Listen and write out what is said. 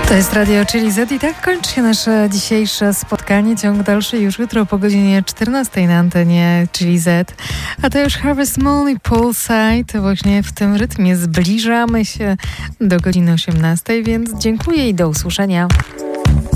To jest Radio Chili Z i tak kończy się nasze dzisiejsze spotkanie. Ciąg dalszy już jutro po godzinie 14 na antenie Chili Z. A to już Harvest Moon i Poolside. Właśnie w tym rytmie zbliżamy się do godziny 18, więc dziękuję i do usłyszenia.